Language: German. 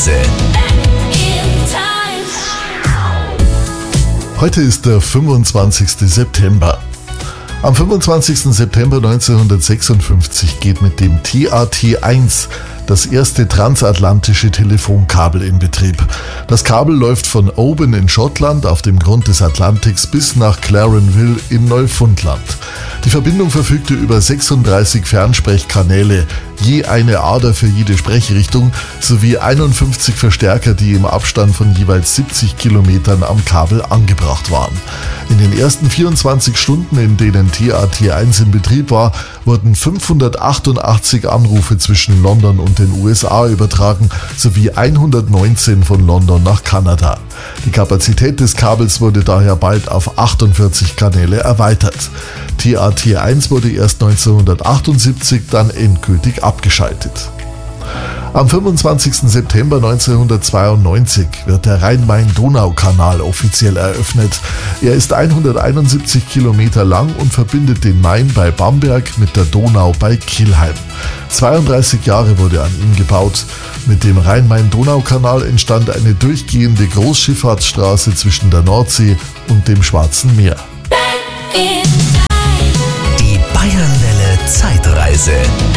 Zeitreise. Heute ist der 25. September. Am 25. September 1956 geht mit dem TAT-1 das erste transatlantische Telefonkabel in Betrieb. Das Kabel läuft von Oban in Schottland auf dem Grund des Atlantiks bis nach Clarenville in Neufundland. Die Verbindung verfügte über 36 Fernsprechkanäle, je eine Ader für jede Sprechrichtung, sowie 51 Verstärker, die im Abstand von jeweils 70 Kilometern am Kabel angebracht waren. In den ersten 24 Stunden, in denen TAT-1 in Betrieb war, wurden 588 Anrufe zwischen London und den USA übertragen, sowie 119 von London nach Kanada. Die Kapazität des Kabels wurde daher bald auf 48 Kanäle erweitert. TAT-1 wurde erst 1978 dann endgültig abgeschaltet. Am 25. September 1992 wird der Rhein-Main-Donau-Kanal offiziell eröffnet. Er ist 171 Kilometer lang und verbindet den Main bei Bamberg mit der Donau bei Kelheim. 32 Jahre wurde an ihm gebaut. Mit dem Rhein-Main-Donau-Kanal entstand eine durchgehende Großschifffahrtsstraße zwischen der Nordsee und dem Schwarzen Meer. Die Bayernwelle Zeitreise.